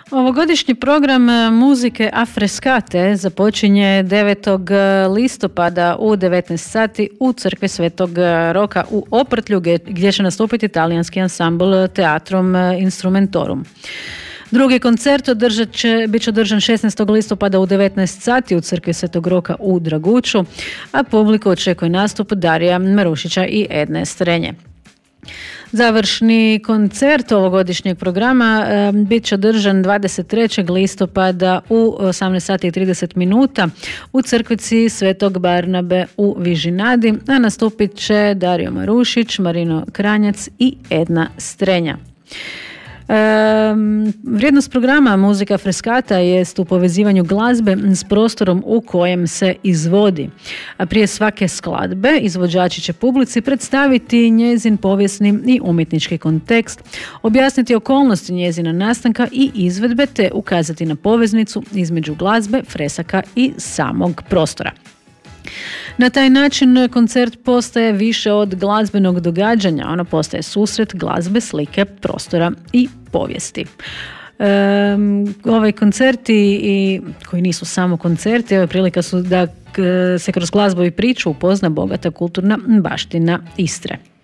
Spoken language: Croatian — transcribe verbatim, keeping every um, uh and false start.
Ovogodišnji program muzike Afreskate započinje devetog listopada u devetnaest sati u crkvi Svetog Roka u Oprtlju, gdje će nastupiti talijanski ansambl Teatrum Instrumentorum. Drugi koncert održat će, bit će održan šesnaestog listopada u devetnaest sati u crkvi Svetog Roka u Draguću, a publiku očekuje nastup Darija Marušića i Edne Strenje. Završni koncert ovogodišnjeg programa e, bit će održan dvadeset trećeg listopada u osamnaest sati i trideset minuta u crkvici Svetog Barnabe u Vižinadi, a nastupit će Dario Marušić, Marino Kranjac i Edna Strenja. E, vrijednost programa Muzika Afreskata jest u povezivanju glazbe s prostorom u kojem se izvodi. A prije svake skladbe izvođači će publici predstaviti njezin povijesni i umjetnički kontekst, objasniti okolnosti njezina nastanka i izvedbe te ukazati na poveznicu između glazbe, fresaka i samog prostora. Na taj način koncert postaje više od glazbenog događanja, ono postaje susret glazbe, slike, prostora i povijesti. E, ovaj koncerti i koji nisu samo koncerti, ova prilika su da se kroz glazbu i priču upozna bogata kulturna baština Istre.